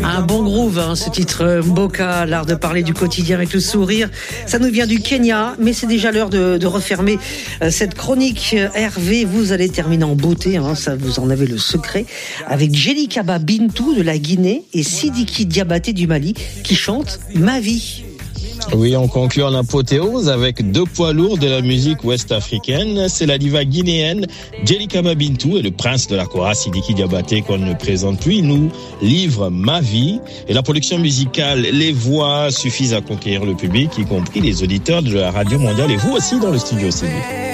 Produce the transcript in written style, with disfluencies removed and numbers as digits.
Un bon groove, hein, ce titre Mboka, l'art de parler du quotidien avec le sourire. Ça nous vient du Kenya, mais c'est déjà l'heure de refermer cette chronique. Hervé, vous allez terminer en beauté, hein, ça vous en avez le secret, avec Djelikaba Bintou de la Guinée et Sidiki Diabaté du Mali qui chantent Ma vie. Oui, on conclut en apothéose avec deux poids lourds de la musique ouest-africaine. C'est la diva guinéenne Djelikaba Bintou et le prince de la Kora Sidiki Diabaté qu'on ne présente plus. Il nous livre Ma vie. Et la production musicale, les voix suffisent à conquérir le public, y compris les auditeurs de la Radio Mondiale et vous aussi dans le studio, Sylvie.